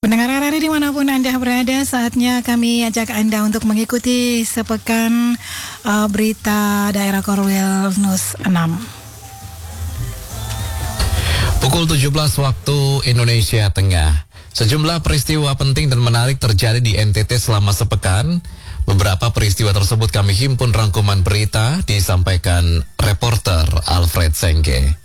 Pendengar RRI dimanapun Anda berada, saatnya kami ajak Anda untuk mengikuti sepekan berita daerah Korwil News 6. Pukul 17 waktu Indonesia Tengah. Sejumlah peristiwa penting dan menarik terjadi di NTT selama sepekan. Beberapa peristiwa tersebut kami himpun rangkuman berita disampaikan reporter Alfred Sengke.